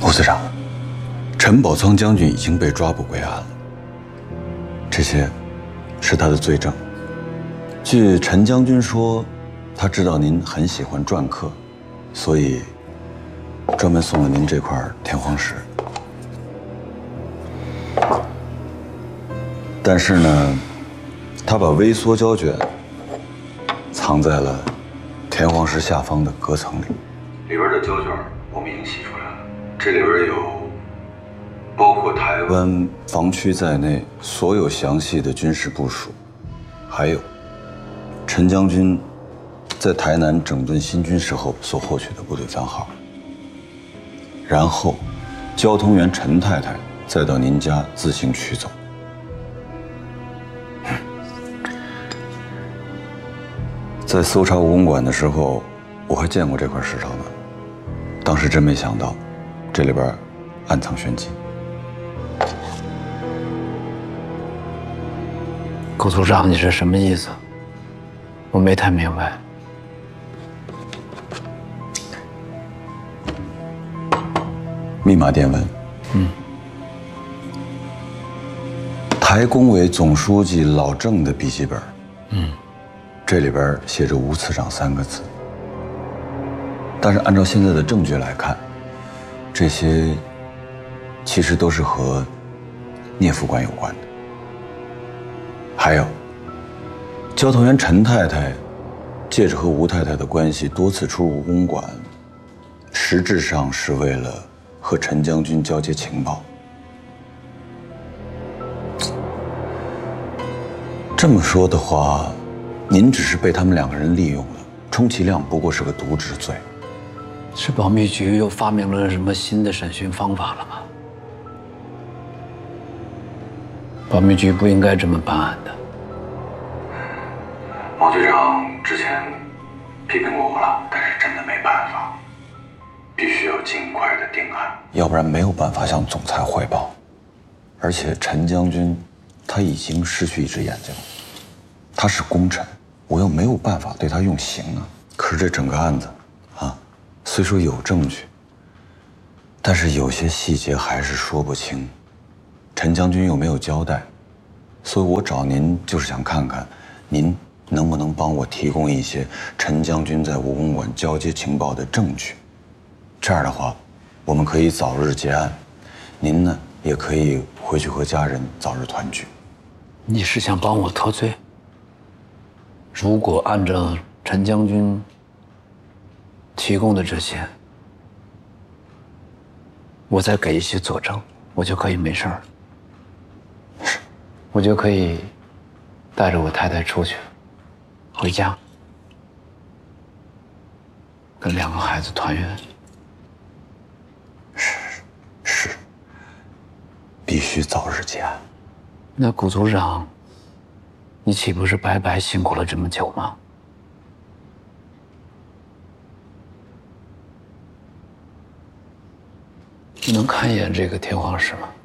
吴司长，陈宝仓将军已经被抓捕归案了，这些是他的罪证。据陈将军说，他知道您很喜欢篆刻，所以专门送了您这块天荒石。但是呢，他把微缩胶卷藏在了天荒石下方的隔层里，里边的胶卷我们已经洗出来了，这里边有包括台湾防区在内所有详细的军事部署，还有陈将军在台南整顿新军时候所获取的部队番号，然后交通员陈太太再到您家自行取走。在搜查武公馆的时候，我还见过这块石头呢，当时真没想到这里边暗藏玄机。 顾组长，你是什么意思？我没太明白。 密码电文。台工委总书记老郑的笔记本。这里边写着吴次长3个字。但是按照现在的证据来看，这些其实都是和聂副官有关的。还有，交通员陈太太借着和吴太太的关系多次出入武公馆，实质上是为了和陈将军交接情报。这么说的话，您只是被他们2个人利用了，充其量不过是个渎职罪。 是保密局又发明了什么新的审讯方法了吗？保密局不应该这么办案的。 毛局长之前批评过我了，但是真的没办法，必须要尽快的定案，要不然没有办法向总裁汇报。而且陈将军他已经失去一只眼睛了，他是功臣，我又没有办法对他用刑啊。可是这整个案子啊，虽说有证据，但是有些细节还是说不清，陈将军又没有交代，所以我找您就是想看看您能不能帮我提供一些陈将军在武公馆交接情报的证据。这样的话，我们可以早日结案，您呢也可以回去和家人早日团聚。 你是想帮我脱罪？如果按照陈将军提供的这些，我再给一些佐证，我就可以没事儿。 是， 我就可以带着我太太出去，回家，跟2个孩子团圆。 是，必须早日结案。 那顾组长，你岂不是白白辛苦了这么久吗？你能看一眼这个天荒石吗？